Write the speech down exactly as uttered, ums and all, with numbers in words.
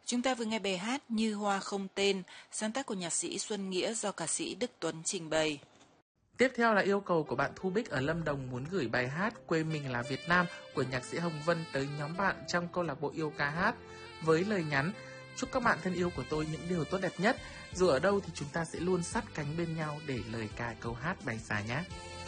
Chúng ta vừa nghe bài hát Như Hoa Không Tên, sáng tác của nhạc sĩ Xuân Nghĩa do ca sĩ Đức Tuấn trình bày. Tiếp theo là yêu cầu của bạn Thu Bích ở Lâm Đồng muốn gửi bài hát Quê Mình Là Việt Nam của nhạc sĩ Hồng Vân tới nhóm bạn trong câu lạc bộ yêu ca hát với lời nhắn: chúc các bạn thân yêu của tôi những điều tốt đẹp nhất, dù ở đâu thì chúng ta sẽ luôn sát cánh bên nhau để lời ca câu hát bay xa nhé.